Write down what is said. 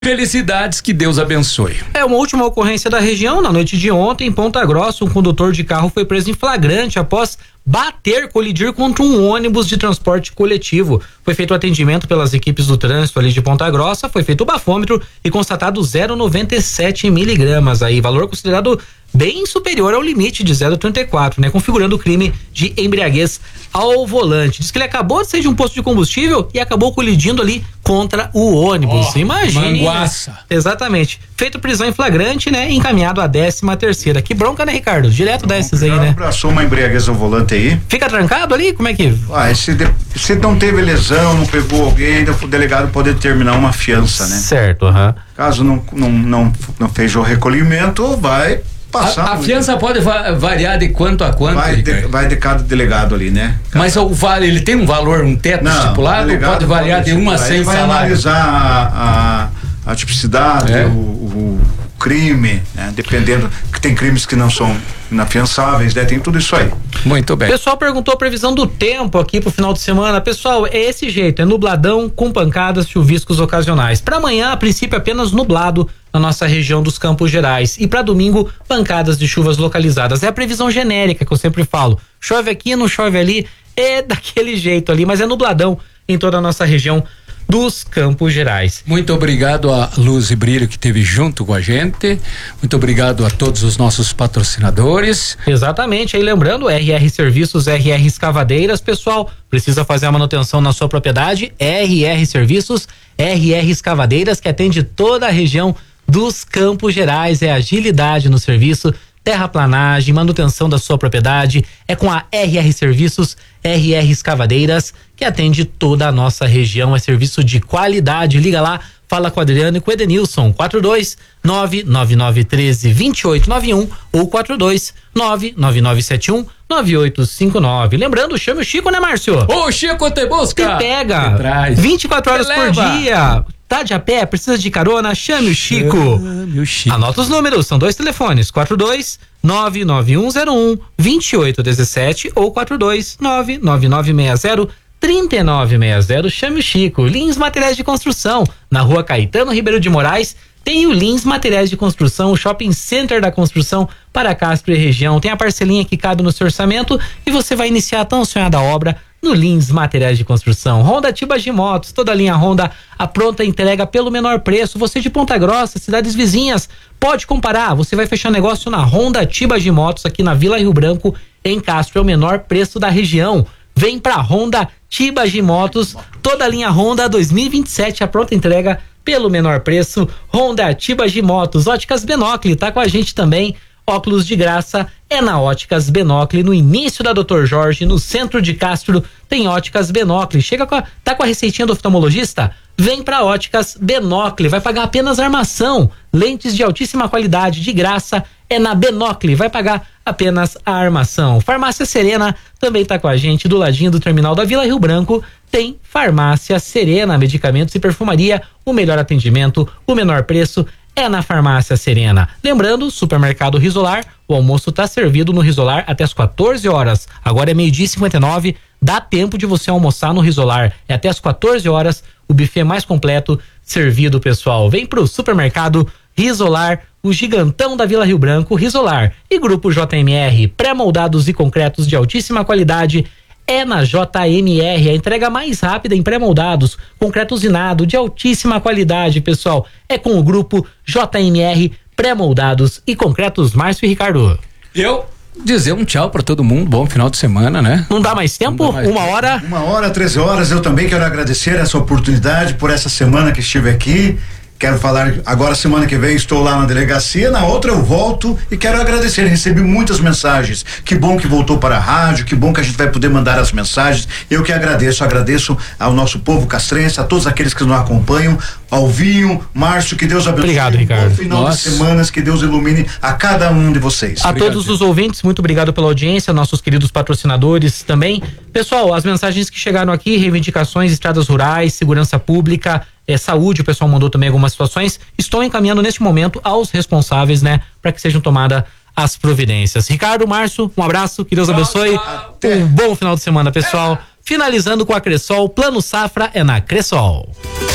Felicidades, que Deus abençoe. Uma última ocorrência da região. Na noite de ontem, em Ponta Grossa, um condutor de carro foi preso em flagrante após colidir contra um ônibus de transporte coletivo. Foi feito o atendimento pelas equipes do trânsito ali de Ponta Grossa, foi feito o bafômetro e constatado 0,97 miligramas aí, valor considerado bem superior ao limite de 0,34, né? Configurando o crime de embriaguez ao volante. Diz que ele acabou de sair de um posto de combustível e acabou colidindo ali contra o ônibus. Imagina. Manguaça. Exatamente. Feito prisão em flagrante, né? Encaminhado à 13ª. Que bronca, né, Ricardo? Direto dessas aí, né? Abraçou uma embriaguez ao volante aí. Fica trancado ali? Como é que... Se não teve lesão, não pegou alguém, ainda o delegado pode determinar uma fiança, né? Certo, aham. Caso não fez o recolhimento, vai passar. A fiança pode variar de quanto a quanto? Vai de cada delegado ali, né? Mas ele tem um valor, um teto estipulado, ou pode variar de 1 a 100 salários? Vai analisar a tipicidade, o crime, né? Dependendo, que tem crimes que não são inafiançáveis, né? Tem tudo isso aí. Muito bem. Pessoal perguntou a previsão do tempo aqui pro final de semana. Pessoal, é esse jeito, é nubladão com pancadas, chuviscos ocasionais. Para amanhã, a princípio, apenas nublado na nossa região dos Campos Gerais. E para domingo, pancadas de chuvas localizadas. É a previsão genérica que eu sempre falo. Chove aqui, não chove ali, é daquele jeito ali, mas é nubladão em toda a nossa região dos Campos Gerais. Muito obrigado a Luz e Brilho que esteve junto com a gente. Muito obrigado a todos os nossos patrocinadores. Exatamente, aí lembrando, RR Serviços, RR Escavadeiras, pessoal, precisa fazer a manutenção na sua propriedade, RR Serviços, RR Escavadeiras, que atende toda a região dos Campos Gerais, é agilidade no serviço, terraplanagem, manutenção da sua propriedade, é com a RR Serviços, RR Escavadeiras, que atende toda a nossa região, é serviço de qualidade. Liga lá, fala com o Adriano e com o Edenilson, 42999132891 ou 42999719859. Lembrando, chame o Chico, né, Márcio? Ô, Chico, te busca! Te pega! 24 horas por dia. Tá de a pé, precisa de carona? Chame o Chico. Anota os números, são 2 telefones, 42991012817 ou 42999603960. Chame o Chico. Lins Materiais de Construção, na Rua Caetano Ribeiro de Moraes. Tem o Lins Materiais de Construção, o shopping center da construção para Castro e região. Tem a parcelinha que cabe no seu orçamento e você vai iniciar a tão sonhada obra no Lins Materiais de Construção. Honda Tibas de Motos, toda a linha Honda, a pronta entrega pelo menor preço. Você de Ponta Grossa, cidades vizinhas, pode comparar. Você vai fechar negócio na Honda Tibas de Motos aqui na Vila Rio Branco, em Castro. É o menor preço da região. Vem pra Honda Tibas de Motos, toda a linha Honda 2027, a pronta entrega pelo menor preço. Honda Tibas de Motos. Óticas Benocle tá com a gente também. Óculos de graça é na Óticas Benocle, no início da Dr. Jorge, no centro de Castro, tem Óticas Benocle. Tá com a receitinha do oftalmologista? Vem pra Óticas Benocle, vai pagar apenas armação. Lentes de altíssima qualidade, de graça, é na Benocle, vai pagar apenas a armação. Farmácia Serena também tá com a gente, do ladinho do terminal da Vila Rio Branco, tem Farmácia Serena, medicamentos e perfumaria, o melhor atendimento, o menor preço, é na Farmácia Serena. Lembrando, Supermercado Risolar, o almoço tá servido no Risolar até as 14 horas. Agora é 12h59, dá tempo de você almoçar no Risolar. É até as 14 horas, o buffet mais completo servido, pessoal. Vem pro Supermercado Risolar, o gigantão da Vila Rio Branco, Risolar. E Grupo JMR, pré-moldados e concretos de altíssima qualidade, é na JMR, a entrega mais rápida em pré-moldados, concreto usinado de altíssima qualidade, pessoal. É com o Grupo JMR, pré-moldados e concretos. Márcio e Ricardo. Eu dizer um tchau pra todo mundo, bom final de semana, né? Não dá mais tempo? Uma hora, 13 horas. Eu também quero agradecer essa oportunidade por essa semana que estive aqui. Quero falar agora, semana que vem estou lá na delegacia, na outra eu volto e quero agradecer, recebi muitas mensagens, que bom que voltou para a rádio, que bom que a gente vai poder mandar as mensagens, eu que agradeço ao nosso povo castrense, a todos aqueles que nos acompanham, ao Vinho, Márcio, que Deus abençoe. Obrigado, Ricardo. Bom final de semanas, que Deus ilumine a cada um de vocês. A todos os ouvintes, muito obrigado pela audiência, nossos queridos patrocinadores também. Pessoal, as mensagens que chegaram aqui, reivindicações, estradas rurais, segurança pública, saúde, o pessoal mandou também algumas situações, estou encaminhando neste momento aos responsáveis, né, para que sejam tomadas as providências. Ricardo, Márcio, um abraço, que Deus abençoe. Um bom final de semana, pessoal. Finalizando com a Cressol, Plano Safra é na Cressol.